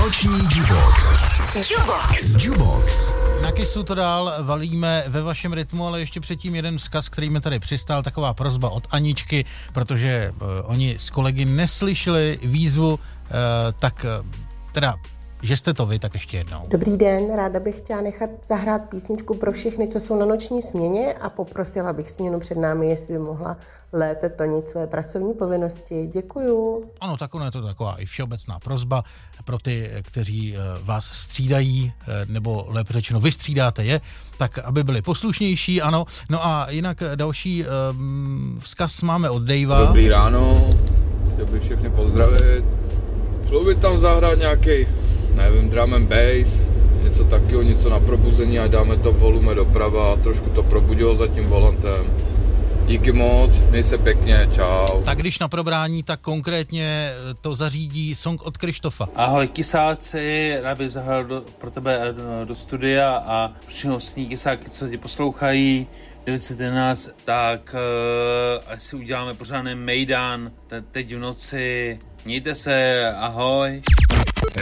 Noční Jukebox. Jukebox. Na Kissu to dál valíme ve vašem rytmu, ale ještě předtím jeden vzkaz, který mi tady přistál, taková prosba od Aničky, protože oni s kolegy neslyšeli výzvu, že jste to vy, tak ještě jednou. Dobrý den, ráda bych chtěla nechat zahrát písničku pro všechny, co jsou na noční směně a poprosila bych směnu před námi, jestli by mohla lépe plnit své pracovní povinnosti. Děkuju. Ano, tak ono je to taková i všeobecná prosba pro ty, kteří vás střídají, nebo lépe řečeno vy střídáte je, tak aby byli poslušnější, ano. No a jinak další vzkaz máme od Davea. Dobrý ráno, chtěl bych všechny pozdravit. Šlo by tam zahrát nějaký, nevím, drum and bass, něco takového, něco na probuzení a dáme to volume doprava, trošku to probudilo za tím volantem. Díky moc, měj se pěkně, čau. Tak když na probrání, tak konkrétně to zařídí song od Krištofa. Ahoj kysáci, rád bych zahrál pro tebe do studia a všechny ostatní kysáky, co tě poslouchají, 911, tak až si uděláme pořádný mejdan teď v noci. Mějte se, ahoj.